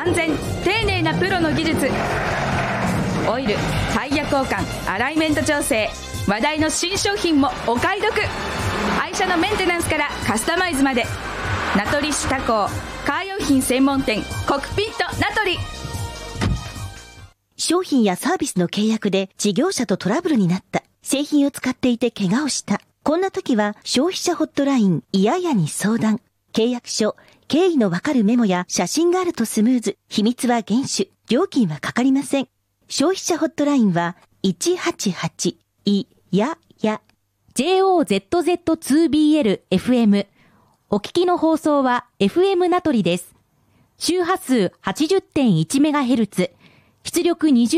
安全丁寧なプロの技術、オイル、タイヤ交換、アライメント調整、話題の新商品もお買い得。愛車のメンテナンスからカスタマイズまで、名取市他工カー用品専門店コクピット名取。 商品やサービスの契約で事業者とトラブルになった。製品を使っていて怪我をした。こんな時は消費者ホットラインいややに相談。契約書、経緯のわかるメモや写真があるとスムーズ。秘密は厳守。料金はかかりません。消費者ホットラインは188いやや。 JOZZ2BL FM。お聞きの放送は FM 名取です。周波数 80.1MHz。出力20